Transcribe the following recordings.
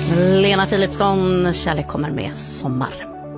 Lena Philipsson, Kärlek kommer med sommar.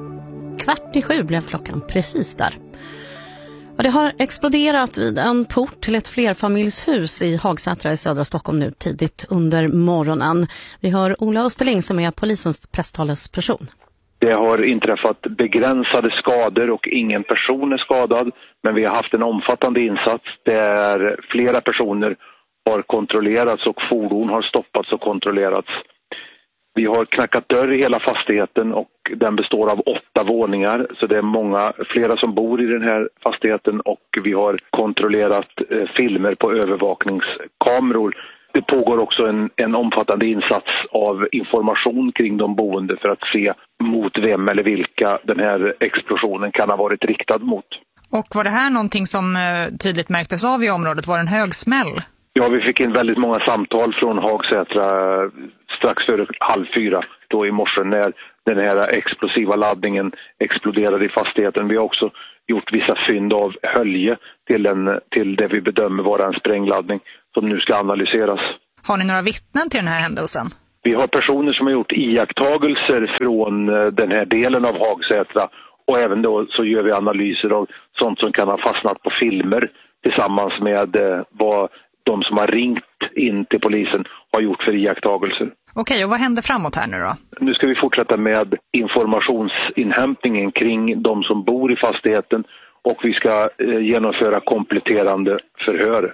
6:45 blev klockan precis där. Och det har exploderat vid en port till ett flerfamiljshus i Hagsätra i södra Stockholm nu tidigt under morgonen. Vi hör Ola Österling som är polisens presstalesperson. Det har inträffat begränsade skador och ingen person är skadad. Men vi har haft en omfattande insats där flera personer har kontrollerats och fordon har stoppats och kontrollerats. Vi har knackat dörr i hela fastigheten och den består av 8 våningar. Så det är flera som bor i den här fastigheten och vi har kontrollerat filmer på övervakningskameror. Det pågår också en omfattande insats av information kring de boende för att se mot vem eller vilka den här explosionen kan ha varit riktad mot. Och var det här någonting som tydligt märktes av i området? Var det en hög smäll? Ja, vi fick in väldigt många samtal från Hagsätra strax före 3:30 då i morse när den här explosiva laddningen exploderade i fastigheten. Vi har också gjort vissa fynd av hölje till det vi bedömer vara en sprängladdning som nu ska analyseras. Har ni några vittnen till den här händelsen? Vi har personer som har gjort iakttagelser från den här delen av Hagsätra och även då så gör vi analyser av sånt som kan ha fastnat på filmer tillsammans med vad de som har ringt in till polisen har gjort för iakttagelser. Okej, och vad händer framåt här nu då? Nu ska vi fortsätta med informationsinhämtningen kring de som bor i fastigheten och vi ska genomföra kompletterande förhör.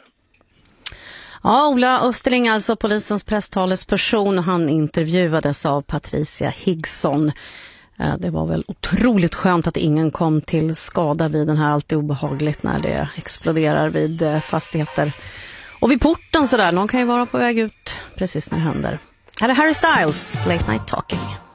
Ja, Ola Österling, alltså polisens presstalesperson, han intervjuades av Patricia Higson. Det var väl otroligt skönt att ingen kom till skada vid den här, alltid obehagligt när det exploderar vid fastigheter. Och vid porten sådär, någon kan ju vara på väg ut precis när det händer. Här är Harry Styles, Late Night Talking.